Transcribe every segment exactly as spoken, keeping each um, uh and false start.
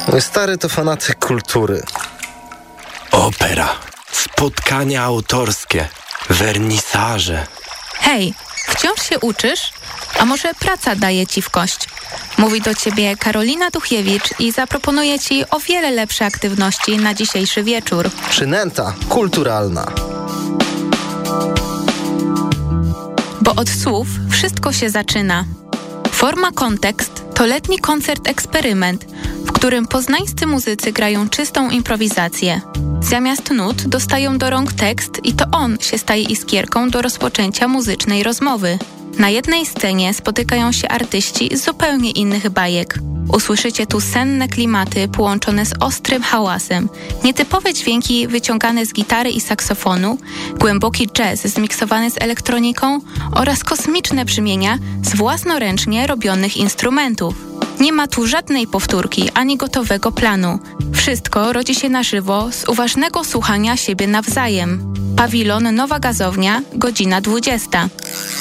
Mój stary to fanatyk kultury. Opera, spotkania autorskie, wernisaże. Hej, wciąż się uczysz? A może praca daje ci w kość? Mówi do ciebie Karolina Duchjewicz i zaproponuje ci o wiele lepsze aktywności na dzisiejszy wieczór. Przynęta kulturalna. Bo od słów wszystko się zaczyna. Forma Kontekst to letni koncert-eksperyment, w którym poznańscy muzycy grają czystą improwizację. Zamiast nut dostają do rąk tekst i to on się staje iskierką do rozpoczęcia muzycznej rozmowy. Na jednej scenie spotykają się artyści z zupełnie innych bajek. Usłyszycie tu senne klimaty połączone z ostrym hałasem, nietypowe dźwięki wyciągane z gitary i saksofonu, głęboki jazz zmiksowany z elektroniką oraz kosmiczne brzmienia z własnoręcznie robionych instrumentów. Nie ma tu żadnej powtórki ani gotowego planu. Wszystko rodzi się na żywo z uważnego słuchania siebie nawzajem. Pawilon Nowa Gazownia, godzina dwudziesta.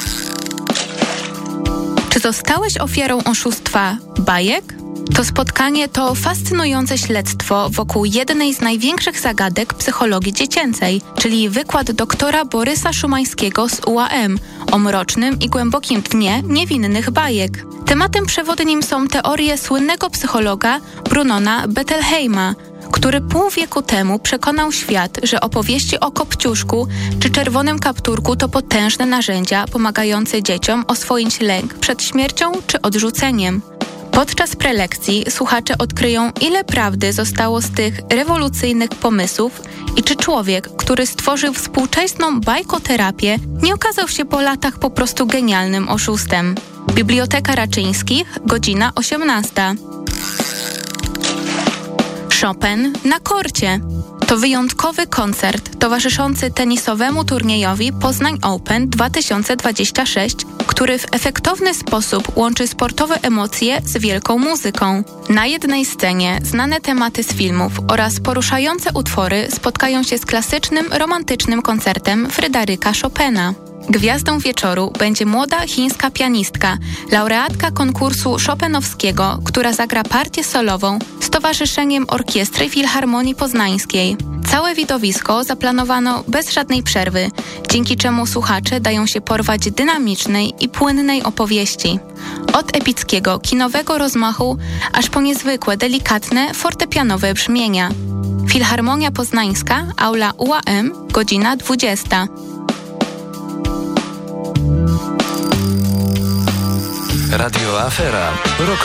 Czy zostałeś ofiarą oszustwa bajek? To spotkanie to fascynujące śledztwo wokół jednej z największych zagadek psychologii dziecięcej, czyli wykład doktora Borysa Szumańskiego z U A M o mrocznym i głębokim dnie niewinnych bajek. Tematem przewodnim są teorie słynnego psychologa Brunona Bettelheima, który pół wieku temu przekonał świat, że opowieści o Kopciuszku czy Czerwonym Kapturku to potężne narzędzia pomagające dzieciom oswoić lęk przed śmiercią czy odrzuceniem. Podczas prelekcji słuchacze odkryją, ile prawdy zostało z tych rewolucyjnych pomysłów i czy człowiek, który stworzył współczesną bajkoterapię, nie okazał się po latach po prostu genialnym oszustem. Biblioteka Raczyńskich, godzina osiemnasta. Chopin na korcie. To wyjątkowy koncert towarzyszący tenisowemu turniejowi Poznań Open dwa tysiące dwadzieścia sześć, który w efektowny sposób łączy sportowe emocje z wielką muzyką. Na jednej scenie znane tematy z filmów oraz poruszające utwory spotkają się z klasycznym, romantycznym koncertem Fryderyka Chopina. Gwiazdą wieczoru będzie młoda chińska pianistka, laureatka konkursu chopinowskiego, która zagra partię solową z Towarzyszeniem Orkiestry Filharmonii Poznańskiej. Całe widowisko zaplanowano bez żadnej przerwy, dzięki czemu słuchacze dają się porwać dynamicznej i płynnej opowieści. Od epickiego, kinowego rozmachu, aż po niezwykłe, delikatne, fortepianowe brzmienia. Filharmonia Poznańska, aula U A M, godzina dwudziesta. Radio Afera. Rok